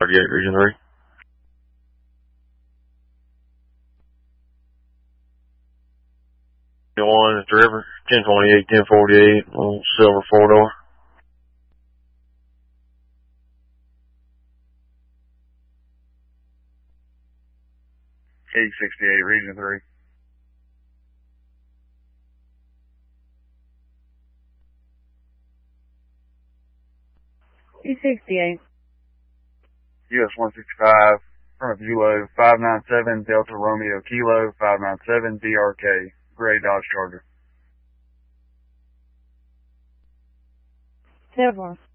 38, Region 3. One is the river, 1028, 1048, silver 4-door. 868, Region 3. E68. US 165, front of Julo, 597 Delta Romeo Kilo, 597 DRK, gray Dodge Charger. 10-4.